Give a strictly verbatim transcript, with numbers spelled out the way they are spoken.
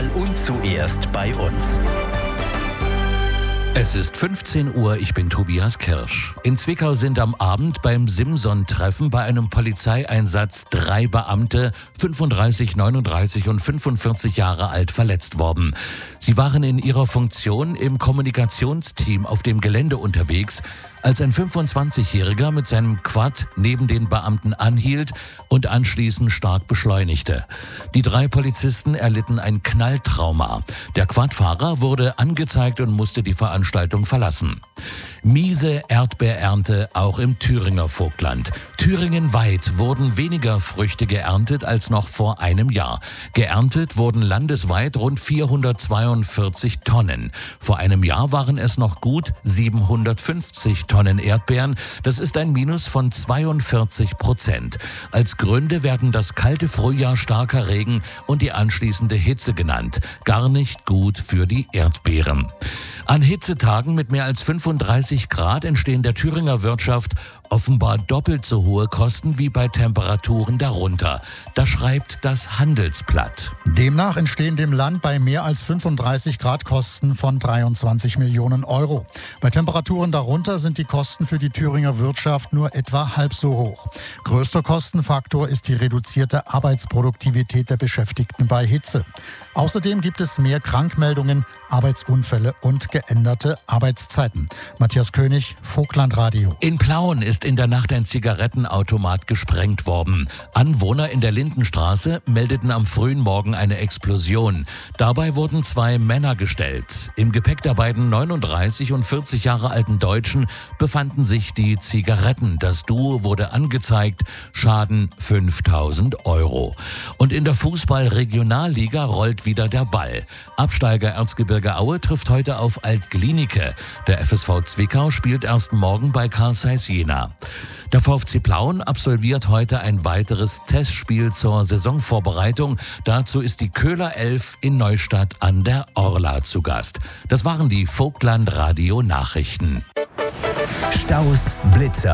Überall und zuerst bei uns. Es ist fünfzehn Uhr, ich bin Tobias Kirsch. In Zwickau sind am Abend beim Simson-Treffen bei einem Polizeieinsatz drei Beamte, fünfunddreißig, neununddreißig und fünfundvierzig Jahre alt, verletzt worden. Sie waren in ihrer Funktion im Kommunikationsteam auf dem Gelände unterwegs, als ein fünfundzwanzigjähriger mit seinem Quad neben den Beamten anhielt und anschließend stark beschleunigte. Die drei Polizisten erlitten ein Knalltrauma. Der Quadfahrer wurde angezeigt und musste die Veranstaltung verlassen. Miese Erdbeerernte auch im Thüringer Vogtland. Thüringenweit wurden weniger Früchte geerntet als noch vor einem Jahr. Geerntet wurden landesweit rund vierhundertzweiundvierzig Tonnen. Vor einem Jahr waren es noch gut siebenhundertfünfzig Tonnen Erdbeeren. Das ist ein Minus von zweiundvierzig Prozent. Als Gründe werden das kalte Frühjahr, starker Regen und die anschließende Hitze genannt. Gar nicht gut für die Erdbeeren. An Hitzetagen mit mehr als fünfunddreißig Grad entstehen der Thüringer Wirtschaft offenbar doppelt so hohe Kosten wie bei Temperaturen darunter. Das schreibt das Handelsblatt. Demnach entstehen dem Land bei mehr als fünfunddreißig Grad Kosten von dreiundzwanzig Millionen Euro. Bei Temperaturen darunter sind die Kosten für die Thüringer Wirtschaft nur etwa halb so hoch. Größter Kostenfaktor ist die reduzierte Arbeitsproduktivität der Beschäftigten bei Hitze. Außerdem gibt es mehr Krankmeldungen, Arbeitsunfälle und geänderte Arbeitszeiten. Matthias König, Vogtlandradio. In Plauen ist in der Nacht ein Zigarettenautomat gesprengt worden. Anwohner in der Lindenstraße meldeten am frühen Morgen eine Explosion. Dabei wurden zwei Männer gestellt. Im Gepäck der beiden neununddreißig und vierzig Jahre alten Deutschen befanden sich die Zigaretten. Das Duo wurde angezeigt, Schaden fünftausend Euro. Und in der Fußball-Regionalliga rollt wieder der Ball. Absteiger Erzgebirge Aue trifft heute auf Alt-Glienicke. Der F S V Zwickau spielt erst morgen bei Carl Zeiss Jena. Der VfC Plauen absolviert heute ein weiteres Testspiel zur Saisonvorbereitung. Dazu ist die Köhler Elf in Neustadt an der Orla zu Gast. Das waren die Vogtlandradio Nachrichten. Staus, Blitzer